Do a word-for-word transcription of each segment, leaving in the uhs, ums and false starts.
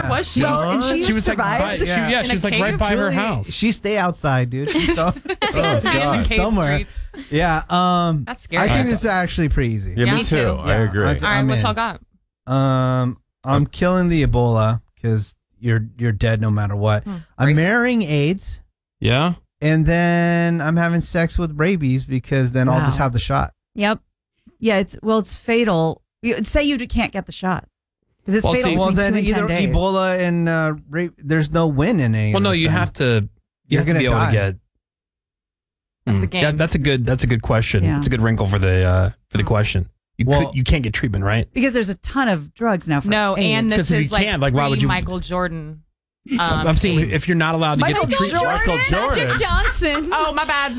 Where was she? Well, and she, She was like, by, survived. she, yeah, In she a was like cave? right by her Julie, house. She stay outside, dude. She's, so, Oh, She's in God. cave somewhere. streets. Yeah. Um, That's scary. I think That's- this is actually pretty easy. Yeah, Yeah, me, me too. too. I Yeah, agree. I All right, I'm what in. y'all got? Um, I'm killing the Ebola because you're you're dead no matter what. Hmm. I'm Racist. marrying AIDS, Yeah. and then I'm having sex with rabies because then I'll Wow. just have the shot. Yep. Yeah, it's well, it's fatal. You, say you can't get the shot because it's Well, fatal see- Well, between then two and either ten days. Ebola and uh, rape. There's no win in any. Well, of no, this you then. have to. You You're have to gonna be able die. to get. That's Hmm. a game. Yeah, that's a good. That's a good question. Yeah. It's a good wrinkle for the uh, for the Hmm. question. You Well- could, you can't get treatment, right? Because there's a ton of drugs now for No, AIDS. and this 'Cause if is you like can't, like, why would you- Michael Jordan. Um, I'm saying AIDS. if you're not allowed to Michael get treatment. Jordan? Michael Jordan. Magic Johnson. Oh, my bad.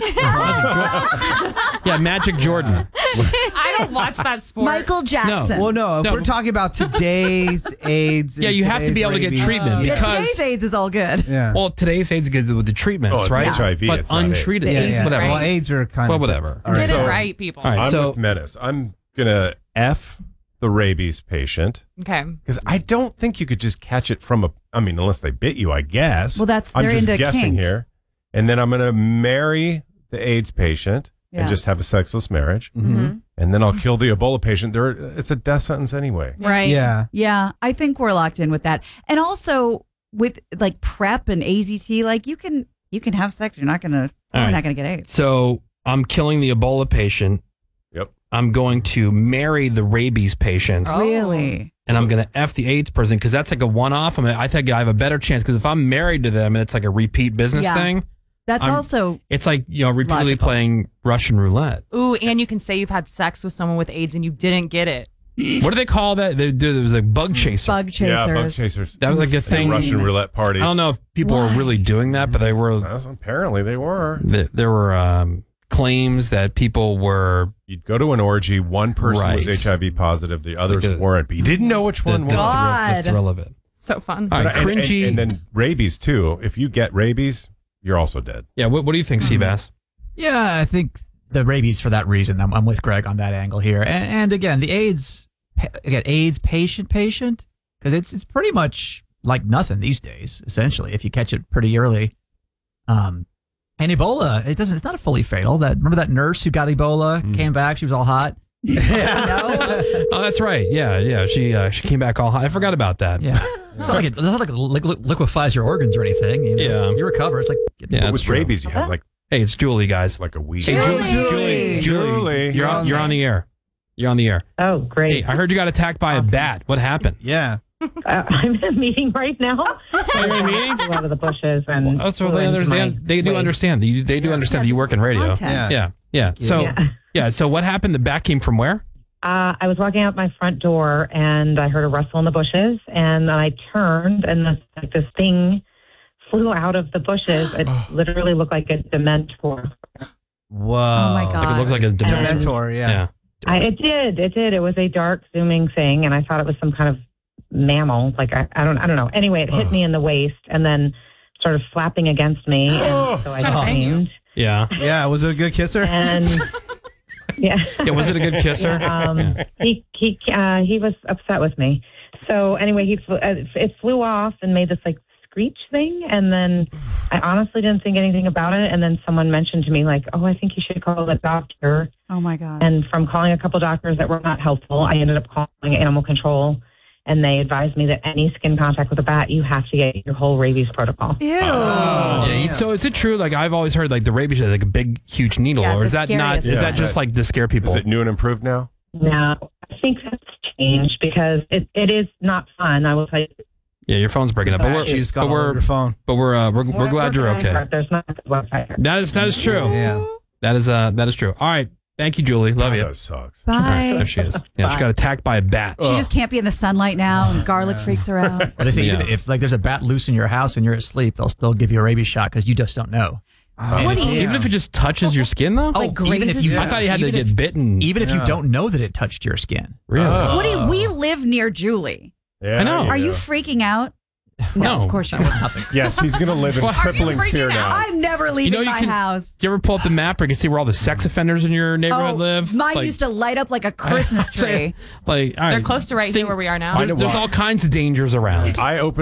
Yeah, Magic Jordan. I don't watch that sport. Michael Jackson. Well, no, if No. we're talking about today's AIDS. Yeah, and you have to be today's able to get rabies, treatment yeah. yeah, because- today's AIDS is all good. Yeah. Well, today's AIDS is with the treatments, Oh, it's right? H I V, But it's not AIDS. untreated, The yeah, AIDS yeah. is whatever. Well, AIDS are kind Well, of. whatever. All right. Get So- it right, people. All right, I'm so with Menace. I'm going to F the rabies patient Okay. because I don't think you could just catch it from a, I mean, unless they bit you, I guess. Well, that's- I'm they're just into guessing kink. here. And then I'm going to marry the AIDS patient Yeah. and just have a sexless marriage. Mhm. And then I'll kill the Ebola patient. There, it's a death sentence anyway. Right. Yeah. Yeah, I think we're locked in with that. And also with like PrEP and A Z T, like you can you can have sex. You're not gonna All you're right. not gonna get AIDS. so I'm killing the Ebola patient. Yep. I'm going to marry the rabies patient, Oh. Really? and I'm going to F the AIDS person because that's like a one-off. I mean, I think I have a better chance because if I'm married to them and it's like a repeat business Yeah. thing, That's I'm- also it's like, you know, repeatedly Logical. playing Russian roulette. Ooh, and you can say you've had sex with someone with AIDS and you didn't get it. What do they call that? They do. It was like bug chaser. bug chasers. Yeah, bug chasers. That was like a And thing. Russian roulette parties. I don't know if people were Why? really doing that, but they were. That's- apparently they were. There, there were um, claims that people were You'd go to an orgy, one person was Right. H I V positive, the others Like a- weren't, but you didn't know which the, one the, was. thrill, God. the thrill of it. So fun. All right, And- and- cringy. And, then rabies too. If you get rabies, you're also dead. yeah. What, what do you think, Seabass? Yeah, I think the rabies for that reason. I'm, I'm with Greg on that angle here. And, and again, the AIDS, again, AIDS patient, patient, because it's it's pretty much like nothing these days. Essentially, if you catch it pretty early. Um, and Ebola, it doesn't. It's not a fully fatal. That remember that nurse who got Ebola came back. She was all hot. Oh, that's right. Yeah, yeah. She uh, she came back all hot. I forgot about that. Yeah, it's not like it, it's not like it li- li- liquefies your organs or anything. You know, Yeah. you recover. It's like Yeah, But that's with true. rabies, you have like Hey, it's Julie, guys. like a week. Hey, Julie, Julie. Julie, Julie, Julie. you're on, you're on the air. You're on the air. Oh, great. Hey, I heard you got attacked by a bat. What happened? Yeah. Uh, I'm in a meeting right now. You're in a meeting? Flew out of the bushes and Oh, so flew they into understand. my They do way. understand. They, they do understand that you work in radio. Content. Yeah. Yeah, yeah. So Yeah. yeah. So what happened? The bat came from where? Uh, I was walking out my front door and I heard a rustle in the bushes, and I turned and this, like this thing flew out of the bushes. It literally looked like a Dementor. Whoa. Oh my God. Like it looks like a dementor. Dementor. Yeah. Yeah. I, it did. It did. It was a dark zooming thing, and I thought it was some kind of mammal. Like I, I don't. I don't know. Anyway, it hit me in the waist and then started flapping against me, and so I Trying to bang you. screamed. Yeah. Yeah. Was it a good kisser? And yeah. Yeah. Was it a good kisser? um, Yeah. he he uh, he was upset with me. So anyway, he flew, uh, it flew off and made this like screech thing, and then I honestly didn't think anything about it. And then someone mentioned to me like, "Oh, I think you should call a doctor." Oh my God. And from calling a couple doctors that were not helpful, I ended up calling animal control, and they advised me that any skin contact with a bat, you have to get your whole rabies protocol. Ew. Yeah, you- so is it true? Like I've always heard, like the rabies is like a big, huge needle, Yeah, or the is that not? scariest. Is Yeah. that just like to scare people? Is it new and improved now? Now, I think that's changed because it, it is not fun. I will tell you. Yeah, your phone's breaking up, but we're You just got but all over we're your phone. but we're uh, we're, we're glad you're okay. There's not a good website. That is that is true. Yeah. That is uh that is true. All right, thank you, Julie. Love God, you. That sucks. All right, Bye. there she is. Yeah, she got attacked by a bat. She just can't be in the sunlight now, and garlic freaks her out. Well, they say Yeah. even if like there's a bat loose in your house and you're asleep, they'll still give you a rabies shot because you just don't know. And What it's- do you- even if it just touches your skin, though. Like even if grazes you, you? I thought you had to even get if, bitten. Even if Yeah. you don't know that it touched your skin. Really? Oh. Woody, we live near Julie. Yeah, I know. Are you go. freaking out? No. of course you That are. was nothing. Yes, he's going to live in Are you crippling fear now. I'm never leaving You know, you my can- house. Do you ever pull up the map where you can see where all the sex offenders in your neighborhood Oh, live? mine Like- used to light up like a Christmas tree. Like, all right, They're close to right think- here where we are now. there- there's all kinds of dangers around. I opened